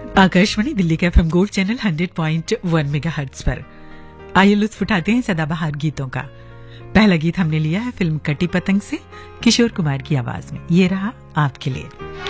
आकाशवाणी दिल्ली के FM gold channel 100.1 megahertz पर आइए लुत्फ उठाते हैं सदाबहार गीतों का। पहला गीत हमने लिया है फिल्म कटी पतंग से किशोर कुमार की आवाज में। ये रहा आपके लिए।